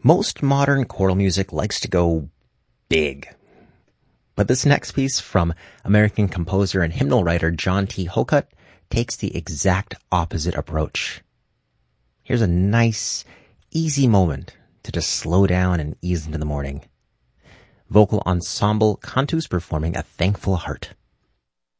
Most modern choral music likes to go big. But this next piece from American composer and hymnal writer John T. Hokut takes the exact opposite approach. Here's a nice, easy moment to just slow down and ease into the morning. Vocal ensemble Cantus performing A Thankful Heart.